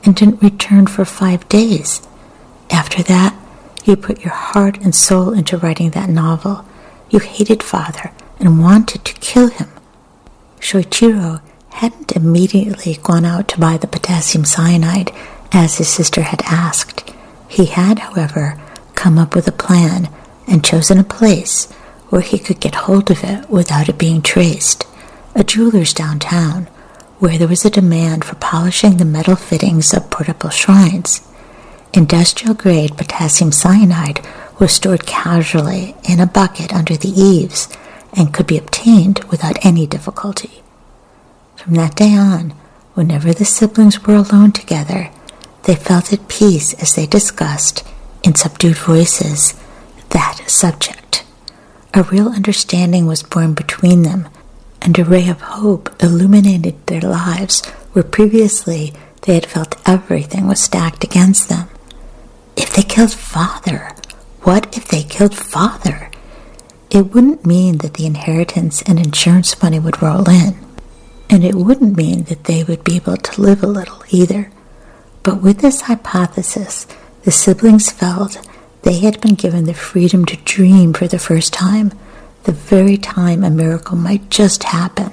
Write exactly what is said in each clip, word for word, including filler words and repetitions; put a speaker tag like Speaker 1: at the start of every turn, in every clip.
Speaker 1: and didn't return for five days. After that, you put your heart and soul into writing that novel. You hated father and wanted to kill him. Shoichiro hadn't immediately gone out to buy the potassium cyanide as his sister had asked. He had, however, come up with a plan and chosen a place where he could get hold of it without it being traced, a jeweler's downtown, where there was a demand for polishing the metal fittings of portable shrines. Industrial-grade potassium cyanide was stored casually in a bucket under the eaves and could be obtained without any difficulty. From that day on, whenever the siblings were alone together, they felt at peace as they discussed, in subdued voices, that subject. A real understanding was born between them, and a ray of hope illuminated their lives where previously they had felt everything was stacked against them. If they killed father, what if they killed father? It wouldn't mean that the inheritance and insurance money would roll in, and it wouldn't mean that they would be able to live a little either. But with this hypothesis, the siblings felt they had been given the freedom to dream for the first time, the very time a miracle might just happen.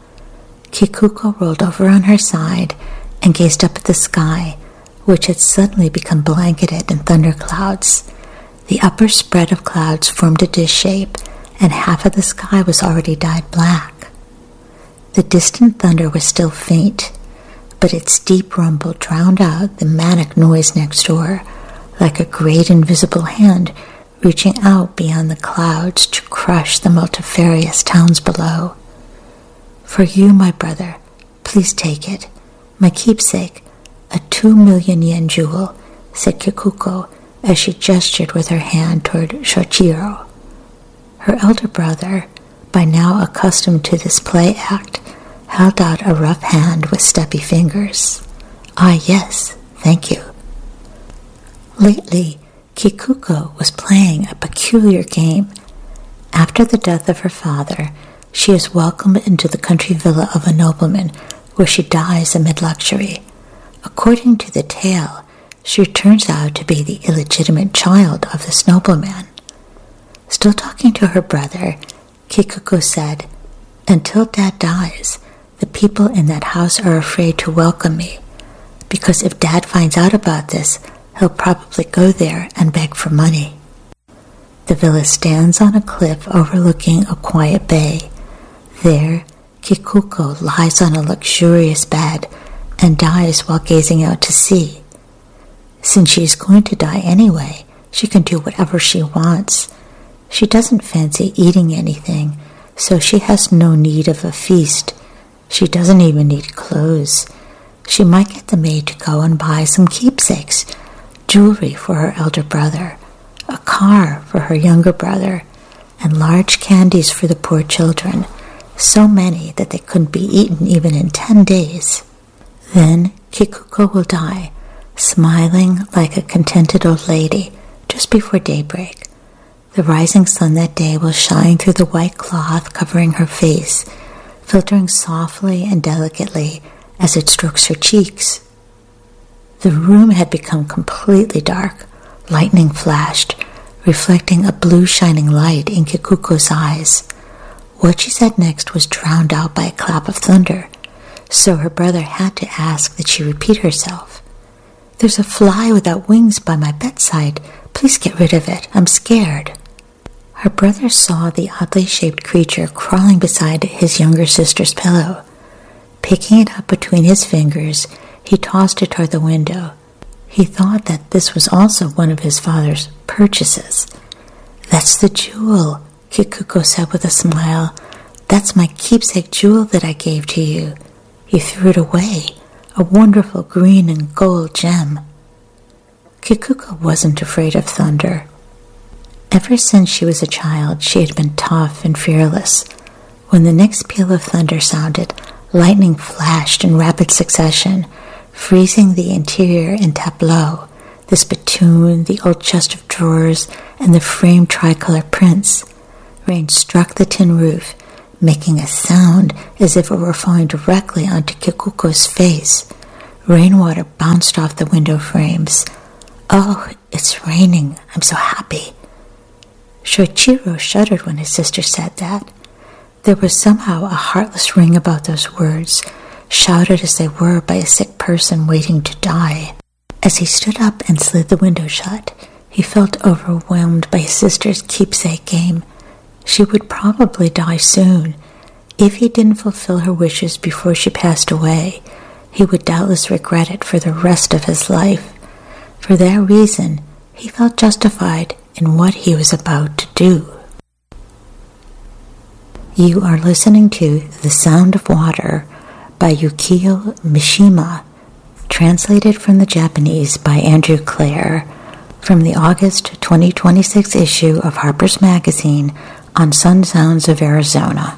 Speaker 1: Kikuko rolled over on her side and gazed up at the sky, which had suddenly become blanketed in thunderclouds. The upper spread of clouds formed a dish shape, and half of the sky was already dyed black. The distant thunder was still faint, but its deep rumble drowned out the manic noise next door, like a great invisible hand reaching out beyond the clouds to crush the multifarious towns below. For you, my brother, please take it, my keepsake, a two million yen jewel, said Kikuko as she gestured with her hand toward Shoichiro. Her elder brother, by now accustomed to this play act, held out a rough hand with stubby fingers. Ah, yes, thank you. Lately, Kikuko was playing a peculiar game. After the death of her father, she is welcomed into the country villa of a nobleman, where she dies amid luxury. According to the tale, she turns out to be the illegitimate child of this nobleman. Still talking to her brother, Kikuko said, "Until Dad dies, the people in that house are afraid to welcome me, because if Dad finds out about this, he'll probably go there and beg for money." The villa stands on a cliff overlooking a quiet bay. There, Kikuko lies on a luxurious bed and dies while gazing out to sea. Since she is going to die anyway, she can do whatever she wants. She doesn't fancy eating anything, so she has no need of a feast. She doesn't even need clothes. She might get the maid to go and buy some keepsakes, jewelry for her elder brother, a car for her younger brother, and large candies for the poor children, so many that they couldn't be eaten even in ten days. Then Kikuko will die, smiling like a contented old lady, just before daybreak. The rising sun that day will shine through the white cloth covering her face, filtering softly and delicately as it strokes her cheeks. The room had become completely dark. Lightning flashed, reflecting a blue shining light in Kikuko's eyes. What she said next was drowned out by a clap of thunder, so her brother had to ask that she repeat herself. "There's a fly without wings by my bedside. Please get rid of it. I'm scared." Her brother saw the oddly shaped creature crawling beside his younger sister's pillow. Picking it up between his fingers, he tossed it toward the window. He thought that this was also one of his father's purchases. "That's the jewel," Kikuko said with a smile. "That's my keepsake jewel that I gave to you. You threw it away, a wonderful green and gold gem." Kikuko wasn't afraid of thunder. Ever since she was a child, she had been tough and fearless. When the next peal of thunder sounded, lightning flashed in rapid succession, freezing the interior in tableau, the spittoon, the old chest of drawers, and the framed tricolor prints. Rain struck the tin roof, making a sound as if it were falling directly onto Kikuko's face. Rainwater bounced off the window frames. "Oh, it's raining. I'm so happy." Shoichiro shuddered when his sister said that. There was somehow a heartless ring about those words, shouted as they were by a sick person waiting to die. As he stood up and slid the window shut, he felt overwhelmed by his sister's keepsake game. She would probably die soon. If he didn't fulfill her wishes before she passed away, he would doubtless regret it for the rest of his life. For that reason, he felt justified in what he was about to do. You are listening to The Sound of Water by Yukio Mishima, translated from the Japanese by Andrew Clare, from the August twenty twenty-six issue of Harper's Magazine on Sun Sounds of Arizona.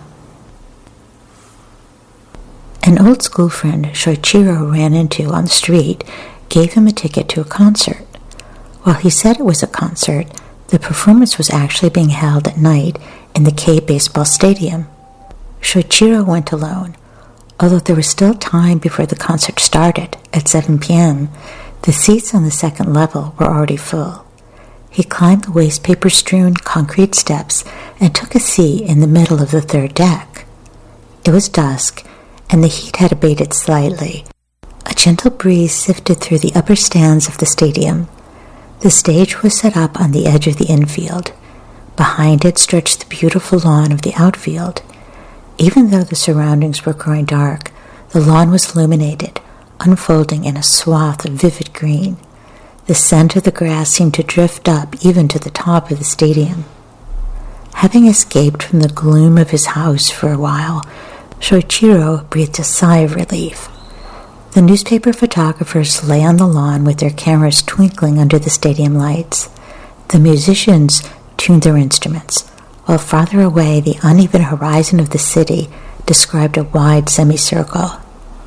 Speaker 1: An old school friend Shoichiro ran into on the street gave him a ticket to a concert. While he said it was a concert, the performance was actually being held at night in the K Baseball Stadium. Shoichiro went alone. Although there was still time before the concert started at seven p.m., the seats on the second level were already full. He climbed the wastepaper-strewn concrete steps and took a seat in the middle of the third deck. It was dusk, and the heat had abated slightly. A gentle breeze sifted through the upper stands of the stadium. The stage was set up on the edge of the infield. Behind it stretched the beautiful lawn of the outfield. Even though the surroundings were growing dark, the lawn was illuminated, unfolding in a swath of vivid green. The scent of the grass seemed to drift up even to the top of the stadium. Having escaped from the gloom of his house for a while, Shoichiro breathed a sigh of relief. The newspaper photographers lay on the lawn with their cameras twinkling under the stadium lights. The musicians tuned their instruments, while farther away the uneven horizon of the city described a wide semicircle.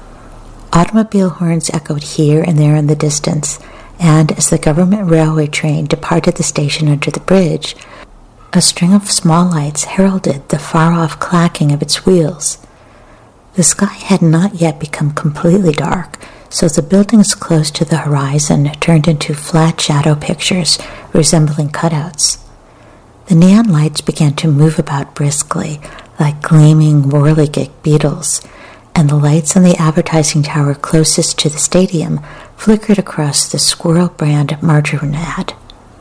Speaker 1: Automobile horns echoed here and there in the distance, and as the government railway train departed the station under the bridge, a string of small lights heralded the far-off clacking of its wheels. The sky had not yet become completely dark, so the buildings close to the horizon turned into flat shadow pictures resembling cutouts. The neon lights began to move about briskly, like gleaming whirligig beetles, and the lights on the advertising tower closest to the stadium flickered across the squirrel brand margarine ad.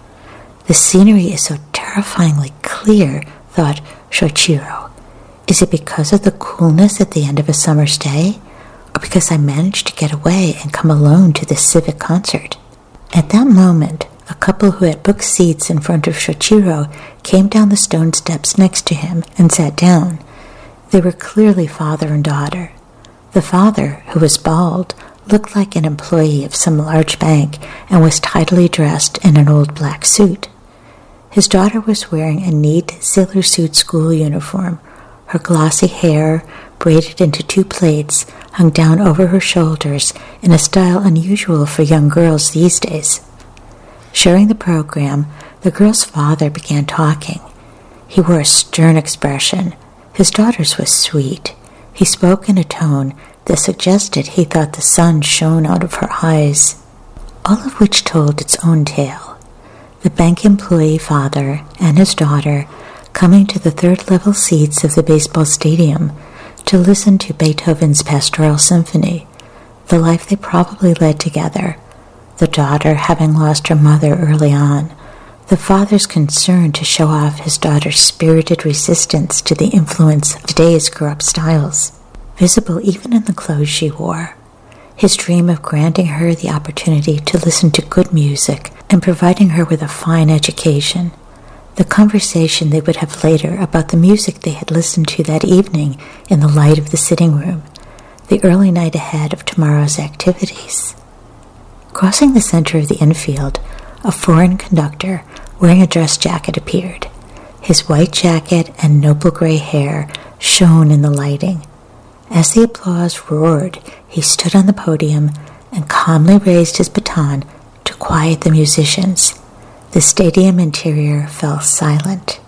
Speaker 1: The scenery is so terrifyingly clear, thought Shoichiro. Is it because of the coolness at the end of a summer's day, or because I managed to get away and come alone to this civic concert? At that moment, a couple who had booked seats in front of Shoichiro came down the stone steps next to him and sat down. They were clearly father and daughter. The father, who was bald, looked like an employee of some large bank and was tidily dressed in an old black suit. His daughter was wearing a neat sailor suit school uniform. Her glossy hair, braided into two plaits, hung down over her shoulders in a style unusual for young girls these days. Sharing the program, the girl's father began talking. He wore a stern expression. His daughter's was sweet. He spoke in a tone that suggested he thought the sun shone out of her eyes, all of which told its own tale. The bank employee father and his daughter coming to the third-level seats of the baseball stadium to listen to Beethoven's Pastoral Symphony, the life they probably led together, the daughter having lost her mother early on, the father's concern to show off his daughter's spirited resistance to the influence of today's corrupt styles, visible even in the clothes she wore, his dream of granting her the opportunity to listen to good music and providing her with a fine education, the conversation they would have later about the music they had listened to that evening in the light of the sitting room, the early night ahead of tomorrow's activities. Crossing the center of the infield, a foreign conductor wearing a dress jacket appeared. His white jacket and noble gray hair shone in the lighting. As the applause roared, he stood on the podium and calmly raised his baton to quiet the musicians. The stadium interior fell silent.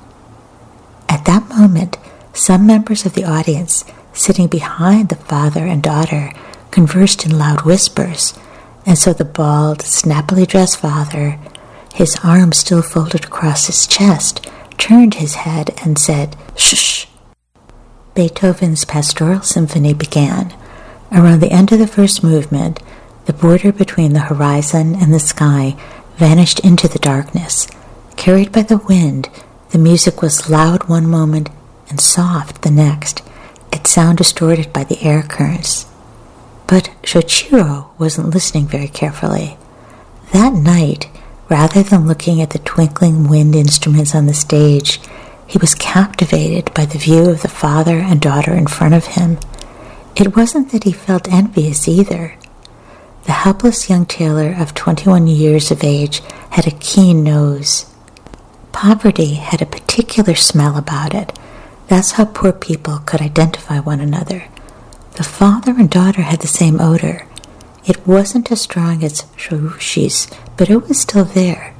Speaker 1: At that moment, some members of the audience, sitting behind the father and daughter, conversed in loud whispers, and so the bald, snappily dressed father, his arms still folded across his chest, turned his head and said, "Shh." Beethoven's Pastoral Symphony began. Around the end of the first movement, the border between the horizon and the sky vanished into the darkness. Carried by the wind, the music was loud one moment and soft the next, its sound distorted by the air currents. But Shoichiro wasn't listening very carefully. That night, rather than looking at the twinkling wind instruments on the stage, he was captivated by the view of the father and daughter in front of him. It wasn't that he felt envious either. The helpless young tailor of twenty-one years of age had a keen nose. Poverty had a particular smell about it. That's how poor people could identify one another. The father and daughter had the same odor. It wasn't as strong as Shoushi's, but it was still there.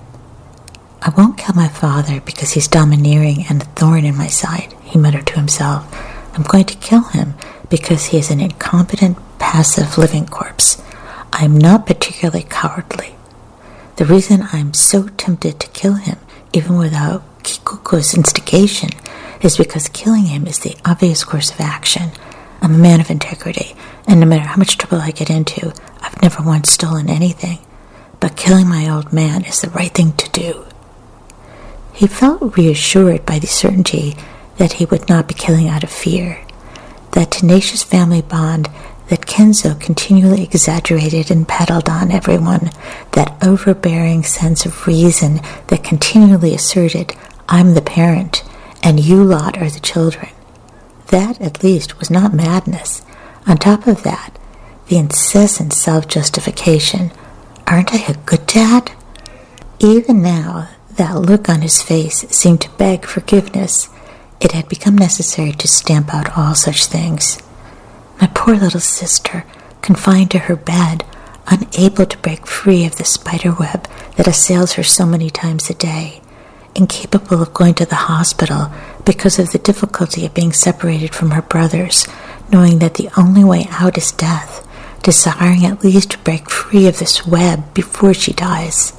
Speaker 1: "I won't kill my father because he's domineering and a thorn in my side," he muttered to himself. "I'm going to kill him because he is an incompetent, passive living corpse. I am not particularly cowardly. The reason I am so tempted to kill him, even without Kikuko's instigation, is because killing him is the obvious course of action. I'm a man of integrity, and no matter how much trouble I get into, I've never once stolen anything. But killing my old man is the right thing to do." He felt reassured by the certainty that he would not be killing out of fear. That tenacious family bond that Kenzo continually exaggerated and peddled on everyone, that overbearing sense of reason that continually asserted, "I'm the parent, and you lot are the children." That, at least, was not madness. On top of that, the incessant self-justification, "Aren't I a good dad?" Even now, that look on his face seemed to beg forgiveness. It had become necessary to stamp out all such things. My poor little sister, confined to her bed, unable to break free of the spider web that assails her so many times a day, incapable of going to the hospital because of the difficulty of being separated from her brothers, knowing that the only way out is death, desiring at least to break free of this web before she dies.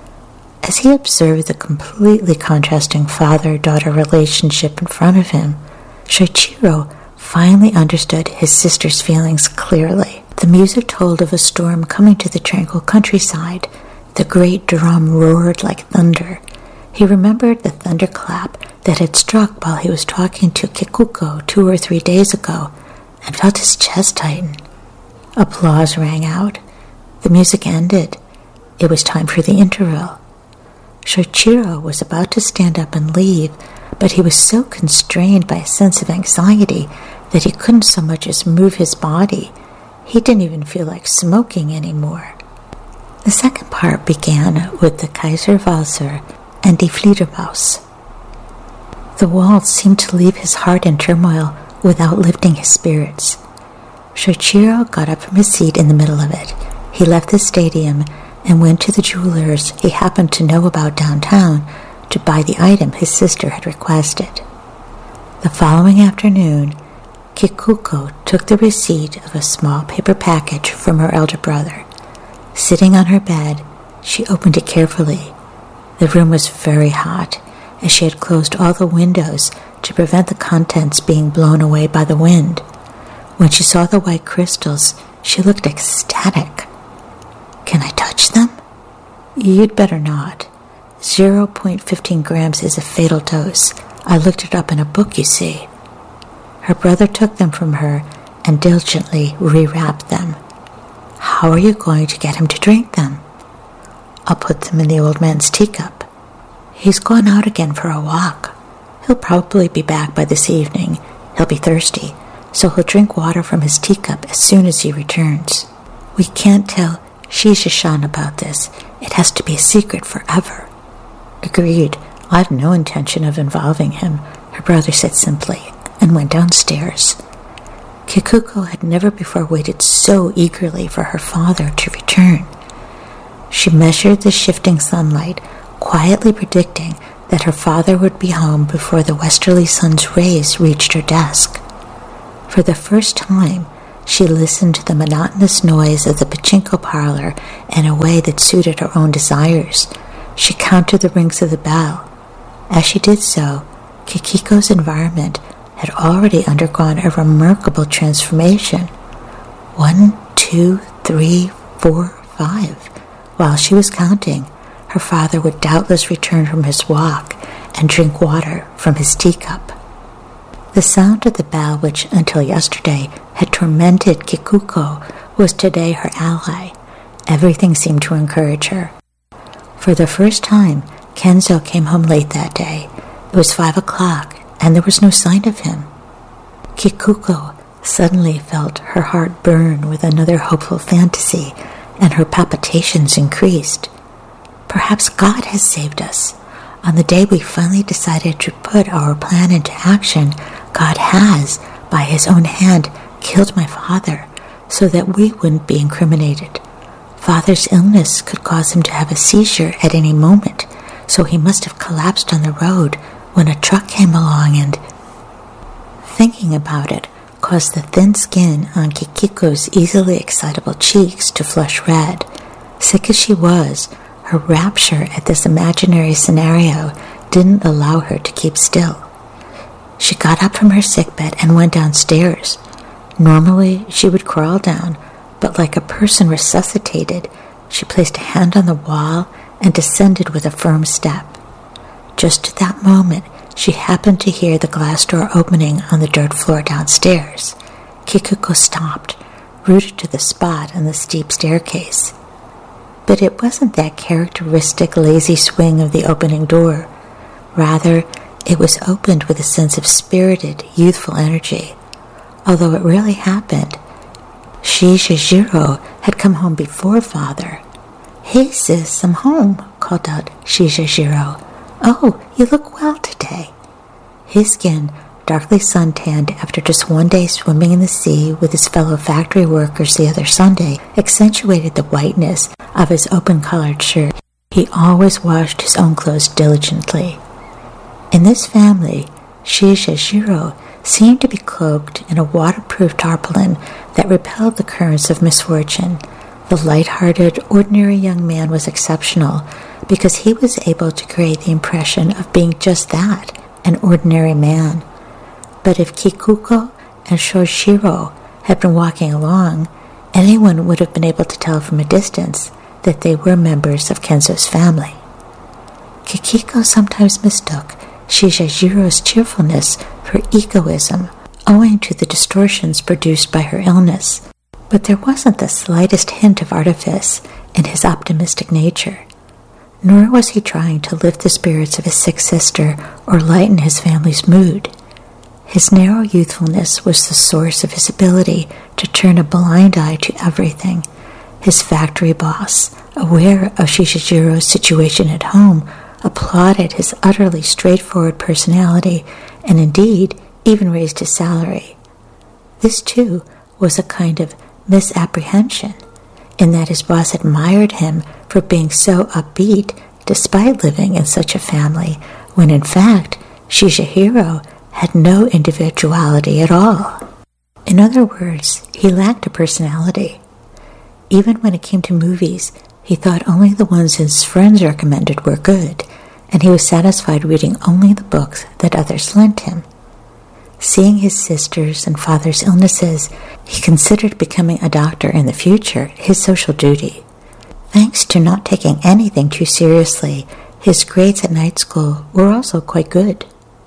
Speaker 1: As he observed the completely contrasting father-daughter relationship in front of him, Shoichiro finally understood his sister's feelings clearly. The music told of a storm coming to the tranquil countryside. The great drum roared like thunder. He remembered the thunderclap that had struck while he was talking to Kikuko two or three days ago, and felt his chest tighten. Applause rang out. The music ended. It was time for the interval. Shoichiro was about to stand up and leave, but he was so constrained by a sense of anxiety that he couldn't so much as move his body. He didn't even feel like smoking anymore. The second part began with the Kaiser Walzer and Die Fledermaus. The waltz seemed to leave his heart in turmoil without lifting his spirits. Shoichiro got up from his seat in the middle of it. He left the stadium and went to the jeweler's he happened to know about downtown to buy the item his sister had requested. The following afternoon, Kikuko took the receipt of a small paper package from her elder brother. Sitting on her bed, she opened it carefully. The room was very hot, as she had closed all the windows to prevent the contents being blown away by the wind. When she saw the white crystals, she looked ecstatic. "Can I touch them?" "You'd better not. zero point one five grams is a fatal dose. I looked it up in a book, you see." Her brother took them from her and diligently rewrapped them. "How are you going to get him to drink them?" "I'll put them in the old man's teacup. He's gone out again for a walk. He'll probably be back by this evening. He'll be thirsty, so he'll drink water from his teacup as soon as he returns. We can't tell Shishishan about this. It has to be a secret forever." "Agreed. I've no intention of involving him," her brother said simply, and went downstairs. Kikuko had never before waited so eagerly for her father to return. She measured the shifting sunlight, quietly predicting that her father would be home before the westerly sun's rays reached her desk. For the first time, She listened to the monotonous noise of the pachinko parlor in a way that suited her own desires. She counted the rings of the bell. As she did so, Kikiko's environment had already undergone a remarkable transformation. One, two, three, four, five. While she was counting, her father would doubtless return from his walk and drink water from his teacup. The sound of the bell, which until yesterday had tormented Kikuko, was today her ally. Everything seemed to encourage her. For the first time, Kenzo came home late that day. It was five o'clock, and there was no sign of him. Kikuko suddenly felt her heart burn with another hopeful fantasy, and her palpitations increased. Perhaps God has saved us. On the day we finally decided to put our plan into action, God has, by his own hand, killed my father so that we wouldn't be incriminated. Father's illness could cause him to have a seizure at any moment, so he must have collapsed on the road when a truck came along and... Thinking about it caused the thin skin on Kikiko's easily excitable cheeks to flush red. Sick as she was, her rapture at this imaginary scenario didn't allow her to keep still. She got up from her sickbed and went downstairs. Normally, she would crawl down, but like a person resuscitated, she placed a hand on the wall and descended with a firm step. Just at that moment, she happened to hear the glass door opening on the dirt floor downstairs. Kikuko stopped, rooted to the spot on the steep staircase. But it wasn't that characteristic lazy swing of the opening door. Rather, it was opened with a sense of spirited, youthful energy. Although it really happened, Shizajiro had come home before father. "Hey sis, I'm home," called out Shizajiro. "Oh, you look well today." His skin, darkly suntanned after just one day swimming in the sea with his fellow factory workers the other Sunday, accentuated the whiteness of his open-collared shirt. He always washed his own clothes diligently. In this family, Shizajiro seemed to be cloaked in a waterproof tarpaulin that repelled the currents of misfortune. The light-hearted, ordinary young man was exceptional because he was able to create the impression of being just that, an ordinary man. But if Kikuko and Shoshiro had been walking along, anyone would have been able to tell from a distance that they were members of Kenzo's family. Kikiko sometimes mistook Shizajiro's cheerfulness for egoism, owing to the distortions produced by her illness, but there wasn't the slightest hint of artifice in his optimistic nature. Nor was he trying to lift the spirits of his sick sister or lighten his family's mood. His narrow youthfulness was the source of his ability to turn a blind eye to everything. His factory boss, aware of Shizajiro's situation at home, applauded his utterly straightforward personality and indeed even raised his salary. This, too, was a kind of misapprehension, in that his boss admired him for being so upbeat despite living in such a family, when in fact Shizajiro had no individuality at all. In other words, he lacked a personality. Even when it came to movies, he thought only the ones his friends recommended were good, and he was satisfied reading only the books that others lent him. Seeing his sister's and father's illnesses, he considered becoming a doctor in the future his social duty. Thanks to not taking anything too seriously, his grades at night school were also quite good.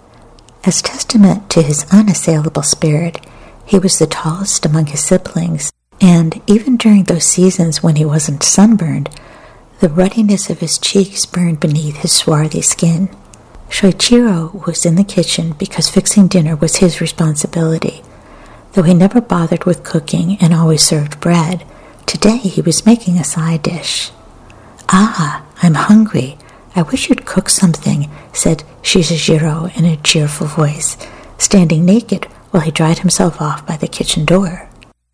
Speaker 1: As testament to his unassailable spirit, he was the tallest among his siblings, and even during those seasons when he wasn't sunburned, the ruddiness of his cheeks burned beneath his swarthy skin. Shoichiro was in the kitchen because fixing dinner was his responsibility. Though he never bothered with cooking and always served bread, today he was making a side dish. "Ah, I'm hungry. I wish you'd cook something," said Shizajiro in a cheerful voice, standing naked while he dried himself off by the kitchen door.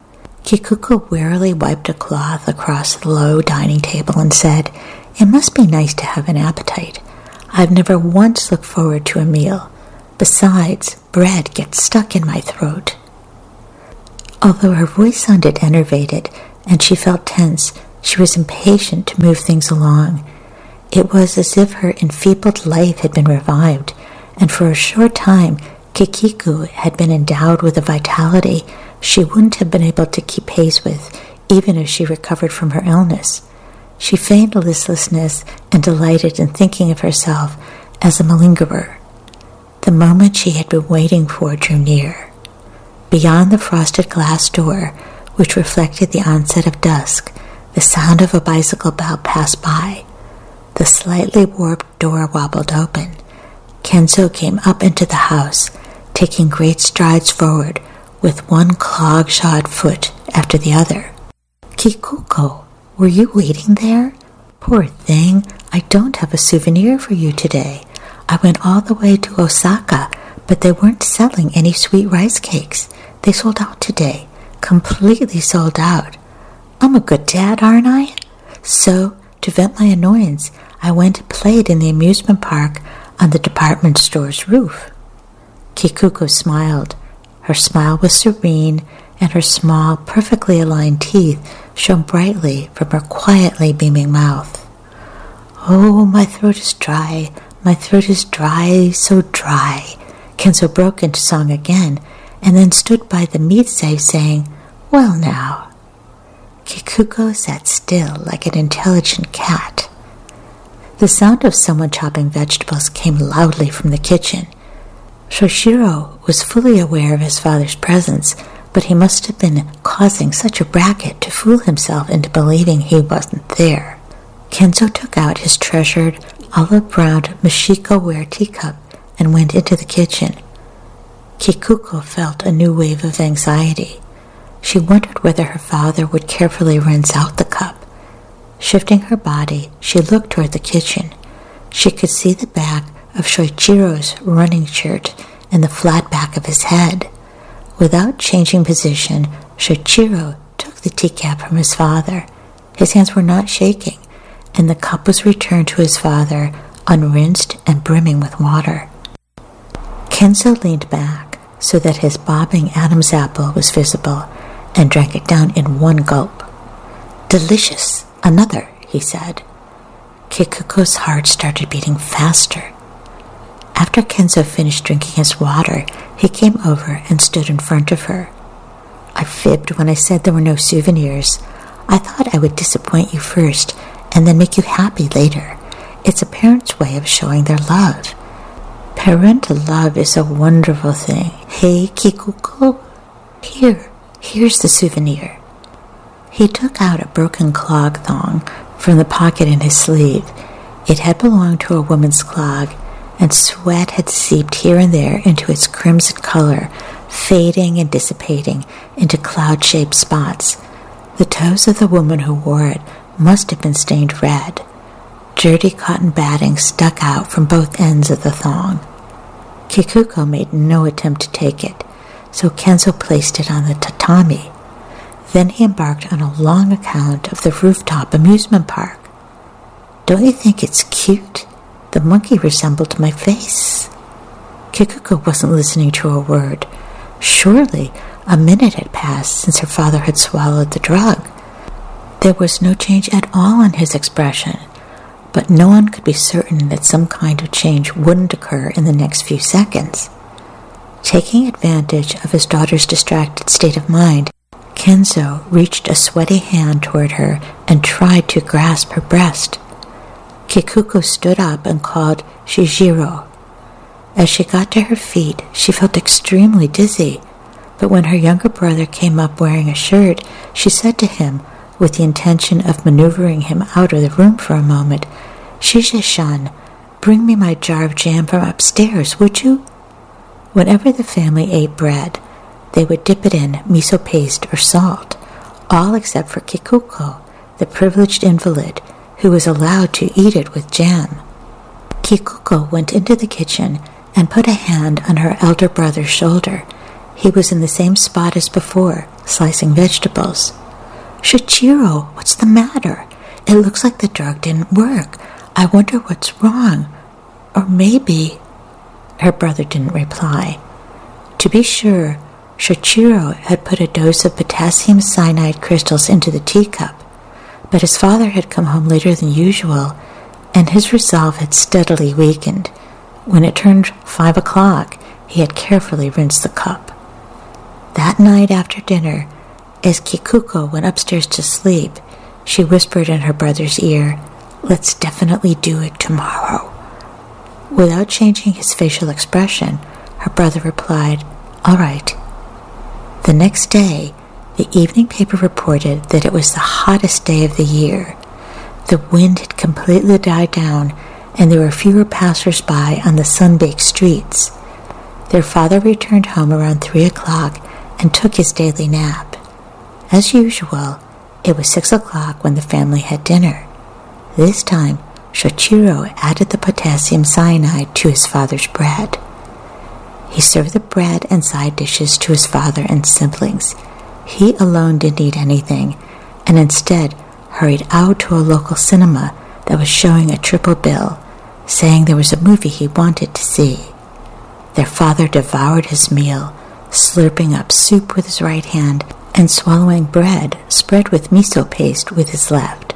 Speaker 1: Kikuko wearily wiped a cloth across the low dining table and said, "It must be nice to have an appetite. I've never once looked forward to a meal. Besides, bread gets stuck in my throat." Although her voice sounded enervated and she felt tense, she was impatient to move things along. It was as if her enfeebled life had been revived, and for a short time Kikiku had been endowed with a vitality she wouldn't have been able to keep pace with, even as she recovered from her illness. She feigned listlessness and delighted in thinking of herself as a malingerer. The moment she had been waiting for drew near. Beyond the frosted glass door, which reflected the onset of dusk, the sound of a bicycle bell passed by. The slightly warped door wobbled open. Kenzo came up into the house, taking great strides forward with one clog-shod foot after the other. "Kikuko, were you waiting there? Poor thing, I don't have a souvenir for you today. I went all the way to Osaka, but they weren't selling any sweet rice cakes. They sold out today, completely sold out. I'm a good dad, aren't I? So, to vent my annoyance, I went and played in the amusement park on the department store's roof." Kikuko smiled. Her smile was serene, and her small, perfectly aligned teeth shone brightly from her quietly beaming mouth. "Oh, my throat is dry, my throat is dry, so dry." Kenzo broke into song again, and then stood by the meat safe saying, "Well now." Kikuko sat still like an intelligent cat. The sound of someone chopping vegetables came loudly from the kitchen. Shoshiro was fully aware of his father's presence, but he must have been causing such a racket to fool himself into believing he wasn't there. Kenzo took out his treasured olive-brown Mashiko-ware teacup and went into the kitchen. Kikuko felt a new wave of anxiety. She wondered whether her father would carefully rinse out the cup. Shifting her body, she looked toward the kitchen. She could see the back of Shoichiro's running shirt and the flat back of his head. Without changing position, Shoichiro took the teacup from his father. His hands were not shaking, and the cup was returned to his father, unrinsed and brimming with water. Kenzo leaned back so that his bobbing Adam's apple was visible and drank it down in one gulp. "Delicious! Another," he said. Kikuko's heart started beating faster. After Kenzo finished drinking his water, he came over and stood in front of her. "I fibbed when I said there were no souvenirs. I thought I would disappoint you first and then make you happy later. It's a parent's way of showing their love. Parental love is a wonderful thing. Hey, Kikuko, here, here's the souvenir." He took out a broken clog thong from the pocket in his sleeve. It had belonged to a woman's clog, and sweat had seeped here and there into its crimson color, fading and dissipating into cloud-shaped spots. The toes of the woman who wore it must have been stained red. Dirty cotton batting stuck out from both ends of the thong. Kikuko made no attempt to take it, so Kenzo placed it on the tatami. Then he embarked on a long account of the rooftop amusement park. "Don't you think it's cute? The monkey resembled my face." Kikuko wasn't listening to a word. Surely a minute had passed since her father had swallowed the drug. There was no change at all in his expression, but no one could be certain that some kind of change wouldn't occur in the next few seconds. Taking advantage of his daughter's distracted state of mind, Kenzo reached a sweaty hand toward her and tried to grasp her breast. Kikuko stood up and called Shijiro. As she got to her feet, she felt extremely dizzy, but when her younger brother came up wearing a shirt, she said to him, with the intention of maneuvering him out of the room for a moment, "Shije-san, bring me my jar of jam from upstairs, would you?" Whenever the family ate bread, they would dip it in miso paste or salt, all except for Kikuko, the privileged invalid, who was allowed to eat it with jam. Kikuko went into the kitchen and put a hand on her elder brother's shoulder. He was in the same spot as before, slicing vegetables. "Shoichiro, what's the matter? It looks like the drug didn't work. I wonder what's wrong. Or maybe..." Her brother didn't reply. To be sure, Shoichiro had put a dose of potassium cyanide crystals into the teacup, but his father had come home later than usual, and his resolve had steadily weakened. When it turned five o'clock, he had carefully rinsed the cup. That night after dinner, as Kikuko went upstairs to sleep, she whispered in her brother's ear, "Let's definitely do it tomorrow." Without changing his facial expression, her brother replied, "All right." The next day, the evening paper reported that it was the hottest day of the year. The wind had completely died down, and there were fewer passers-by on the sun-baked streets. Their father returned home around three o'clock and took his daily nap. As usual, it was six o'clock when the family had dinner. This time, Shoichiro added the potassium cyanide to his father's bread. He served the bread and side dishes to his father and siblings. He alone didn't eat anything, and instead hurried out to a local cinema that was showing a triple bill, saying there was a movie he wanted to see. Their father devoured his meal, slurping up soup with his right hand and swallowing bread spread with miso paste with his left.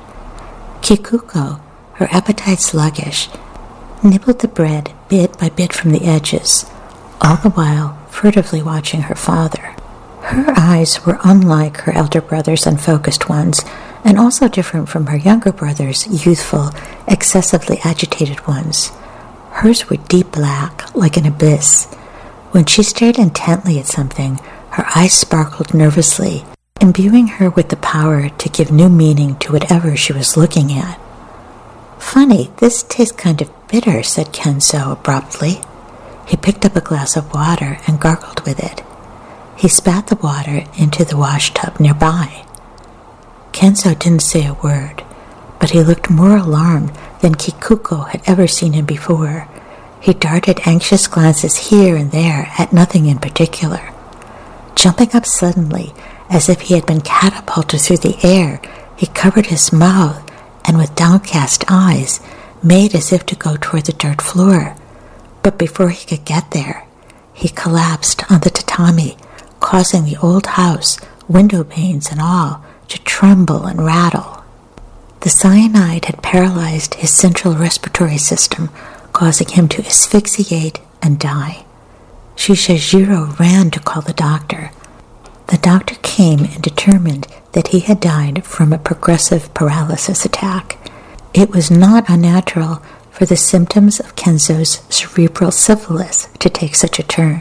Speaker 1: Kikuko, her appetite sluggish, nibbled the bread bit by bit from the edges, all the while furtively watching her father. Her eyes were unlike her elder brother's unfocused ones, and also different from her younger brother's youthful, excessively agitated ones. Hers were deep black, like an abyss. When she stared intently at something, her eyes sparkled nervously, imbuing her with the power to give new meaning to whatever she was looking at. "Funny, this tastes kind of bitter," said Kenzo abruptly. He picked up a glass of water and gargled with it. He spat the water into the wash tub nearby. Kenzo didn't say a word, but he looked more alarmed than Kikuko had ever seen him before. He darted anxious glances here and there at nothing in particular. Jumping up suddenly, as if he had been catapulted through the air, he covered his mouth and with downcast eyes made as if to go toward the dirt floor. But before he could get there, he collapsed on the tatami, causing the old house, window panes and all, to tremble and rattle. The cyanide had paralyzed his central respiratory system, causing him to asphyxiate and die. Shoichiro ran to call the doctor. The doctor came and determined that he had died from a progressive paralysis attack. It was not unnatural for the symptoms of Kenzo's cerebral syphilis to take such a turn.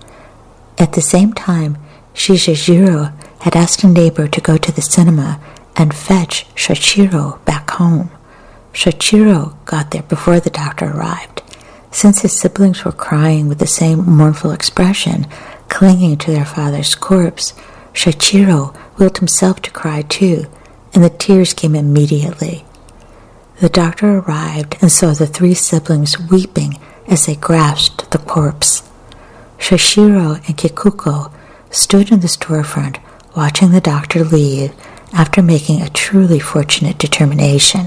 Speaker 1: At the same time, Shoichiro had asked a neighbor to go to the cinema and fetch Shoichiro back home. Shoichiro got there before the doctor arrived. Since his siblings were crying with the same mournful expression, clinging to their father's corpse, Shoichiro willed himself to cry too, and the tears came immediately. The doctor arrived and saw the three siblings weeping as they grasped the corpse. Shoichiro and Kikuko stood in the storefront watching the doctor leave after making a truly fortunate determination.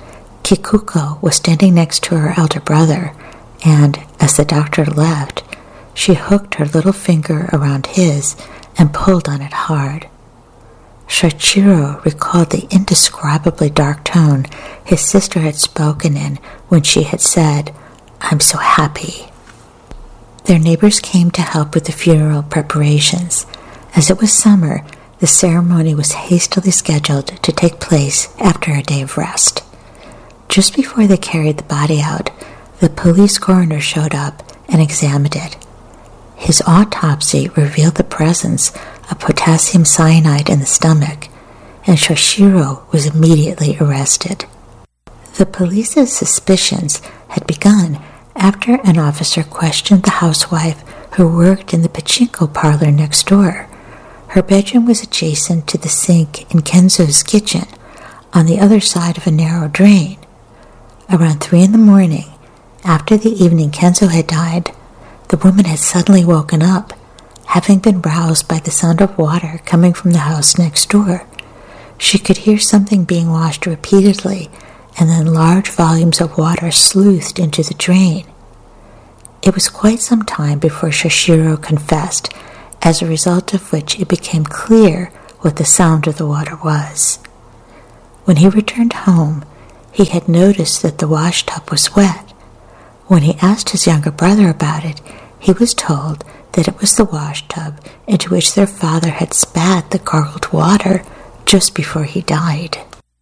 Speaker 1: Kikuko was standing next to her elder brother, and as the doctor left, she hooked her little finger around his and pulled on it hard. Shoichiro recalled the indescribably dark tone his sister had spoken in when she had said, "I'm so happy." Their neighbors came to help with the funeral preparations. As it was summer, the ceremony was hastily scheduled to take place after a day of rest. Just before they carried the body out, the police coroner showed up and examined it. His autopsy revealed the presence of potassium cyanide in the stomach, and Shoichiro was immediately arrested. The police's suspicions had begun after an officer questioned the housewife who worked in the pachinko parlor next door. Her bedroom was adjacent to the sink in Kenzo's kitchen, on the other side of a narrow drain. Around three in the morning, after the evening Kenzo had died, the woman had suddenly woken up, having been roused by the sound of water coming from the house next door. She could hear something being washed repeatedly, and then large volumes of water sleuthed into the drain. It was quite some time before Shoichiro confessed, as a result of which it became clear what the sound of the water was. When he returned home, he had noticed that the wash tub was wet. When he asked his younger brother about it, he was told that it was the wash tub into which their father had spat the gargled water just before he died.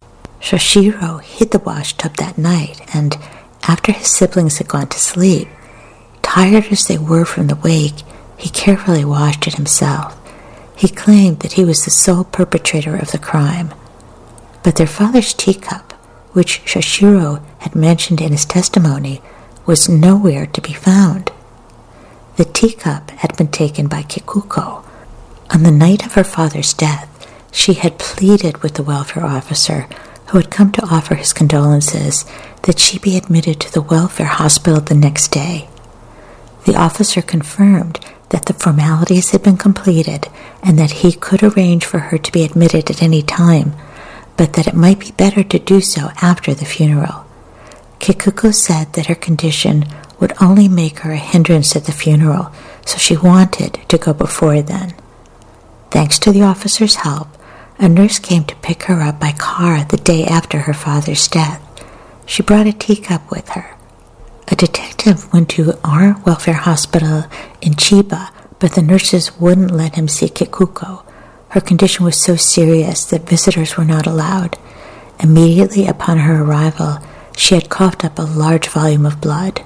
Speaker 1: Shoshiro hid the wash tub that night, and after his siblings had gone to sleep, tired as they were from the wake, he carefully washed it himself. He claimed that he was the sole perpetrator of the crime. But their father's teacup, which Shoshiro had mentioned in his testimony, was nowhere to be found. The teacup had been taken by Kikuko. On the night of her father's death, she had pleaded with the welfare officer, who had come to offer his condolences, that she be admitted to the welfare hospital the next day. The officer confirmed that the formalities had been completed and that he could arrange for her to be admitted at any time, but that it might be better to do so after the funeral. Kikuko said that her condition would only make her a hindrance at the funeral, so she wanted to go before then. Thanks to the officer's help, a nurse came to pick her up by car the day after her father's death. She brought a teacup with her. A detective went to our welfare hospital in Chiba, but the nurses wouldn't let him see Kikuko. Her condition was so serious that visitors were not allowed. Immediately upon her arrival, she had coughed up a large volume of blood.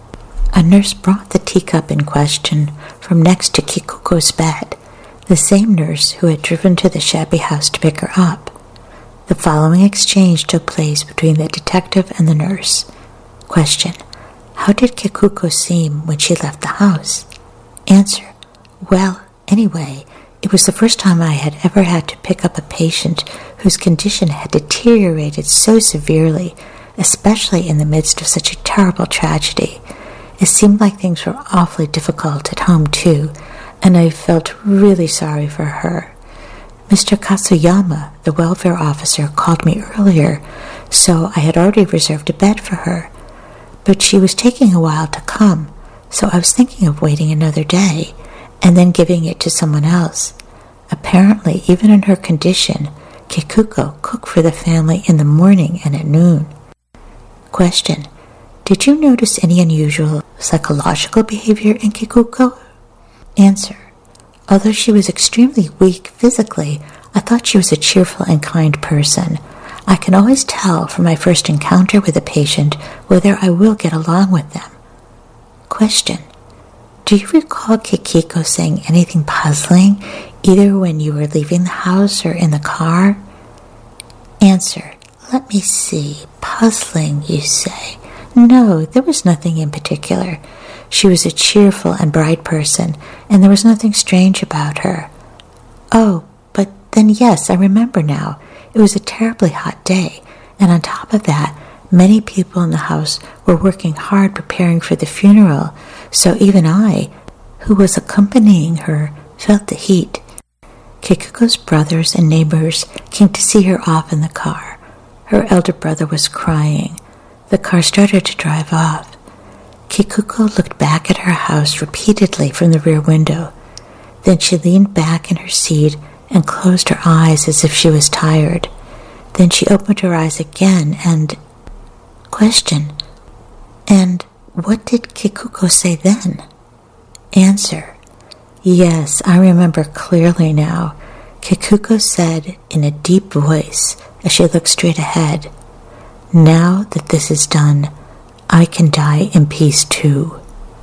Speaker 1: A nurse brought the teacup in question from next to Kikuko's bed, the same nurse who had driven to the shabby house to pick her up. The following exchange took place between the detective and the nurse. Question: how did Kikuko seem when she left the house? Answer: well, anyway, it was the first time I had ever had to pick up a patient whose condition had deteriorated so severely, especially in the midst of such a terrible tragedy. It seemed like things were awfully difficult at home, too, and I felt really sorry for her. Mister Katsuyama, the welfare officer, called me earlier, so I had already reserved a bed for her. But she was taking a while to come, so I was thinking of waiting another day and then giving it to someone else. Apparently, even in her condition, Kikuko cooked for the family in the morning and at noon. Question: did you notice any unusual psychological behavior in Kikuko? Answer: although she was extremely weak physically, I thought she was a cheerful and kind person. I can always tell from my first encounter with a patient whether I will get along with them. Question: do you recall Kikiko saying anything puzzling, either when you were leaving the house or in the car? Answer: let me see, puzzling, you say? No, there was nothing in particular. She was a cheerful and bright person, and there was nothing strange about her. Oh, but then yes, I remember now. It was a terribly hot day, and on top of that, many people in the house were working hard preparing for the funeral, so even I, who was accompanying her, felt the heat. Kikuko's brothers and neighbors came to see her off in the car. Her elder brother was crying. The car started to drive off. Kikuko looked back at her house repeatedly from the rear window. Then she leaned back in her seat and closed her eyes as if she was tired. Then she opened her eyes again and... Question: and what did Kikuko say then? Answer: yes, I remember clearly now. Kikuko said in a deep voice as she looked straight ahead, "Now that this is done, I can die in peace too."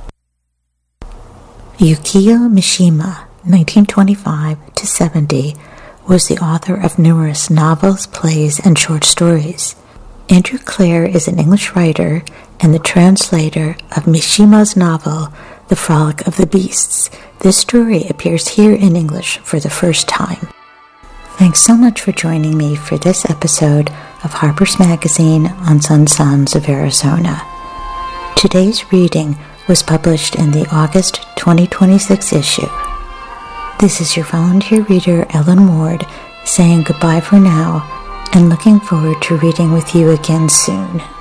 Speaker 1: Yukio Mishima, nineteen twenty-five to seventy, was the author of numerous novels, plays, and short stories. Andrew Clare is an English writer and the translator of Mishima's novel, The Frolic of the Beasts. This story appears here in English for the first time. Thanks so much for joining me for this episode of Harper's Magazine on Sunsons of Arizona. Today's reading was published in the August twenty twenty-six issue. This is your volunteer reader, Ellen Ward, saying goodbye for now and looking forward to reading with you again soon.